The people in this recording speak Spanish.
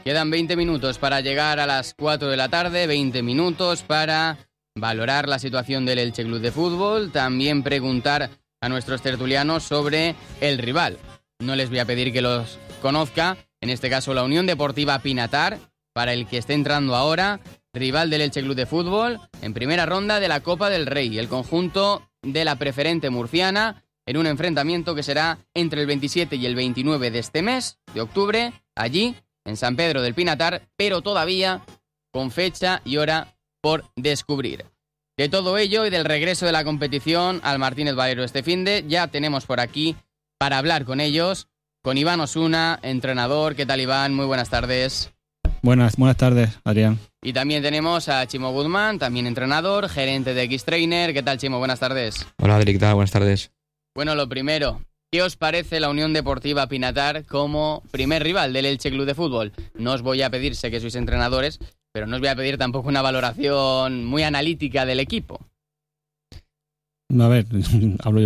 Quedan 20 minutos para llegar a las 4 de la tarde, 20 minutos para valorar la situación del Elche Club de Fútbol, también preguntar a nuestros tertulianos sobre el rival. No les voy a pedir que los conozca, en este caso la Unión Deportiva Pinatar, para el que esté entrando ahora, rival del Elche Club de Fútbol, en primera ronda de la Copa del Rey, el conjunto de la Preferente murciana, en un enfrentamiento que será entre el 27 y el 29 de este mes, de octubre, allí, en San Pedro del Pinatar, pero todavía con fecha y hora por descubrir. De todo ello y del regreso de la competición al Martínez Valero este finde, ya tenemos por aquí para hablar con ellos, con Iván Osuna, entrenador. ¿Qué tal, Iván? Muy buenas tardes. Buenas tardes, Adrián. Y también tenemos a Chimo Guzmán, también entrenador, gerente de X-Trainer. ¿Qué tal, Chimo? Buenas tardes. Hola, Adri, ¿qué tal? Buenas tardes. Bueno, lo primero, ¿qué os parece la Unión Deportiva Pinatar como primer rival del Elche Club de Fútbol? No os voy a pedir, sé que sois entrenadores, pero no os voy a pedir tampoco una valoración muy analítica del equipo. A ver, hablo yo